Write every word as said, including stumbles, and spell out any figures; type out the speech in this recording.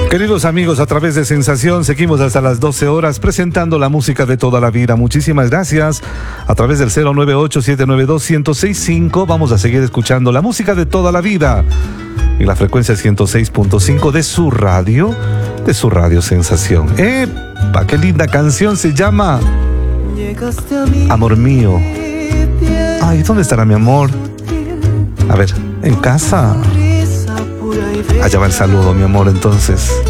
Queridos amigos, a través de Sensación seguimos hasta las doce horas presentando la música de toda la vida. Muchísimas gracias. A través del cero nueve ocho, siete nueve dos, uno cero seis cinco vamos a seguir escuchando la música de toda la vida. Y la frecuencia ciento seis punto cinco de su radio, de su radio Sensación. ¡Epa! ¡Qué linda canción! Se llama Amor Mío. Ay, ¿dónde estará mi amor? A ver, en casa. Allá va el saludo, mi amor, entonces.